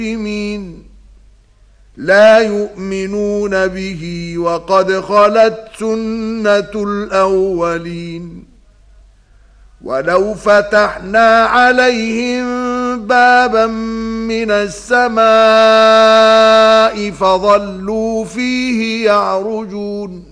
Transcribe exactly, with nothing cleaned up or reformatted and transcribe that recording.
لا يؤمنون به وقد خلت سنة الأولين ولو فتحنا عليهم بابا من السماء فظلوا فيه يعرجون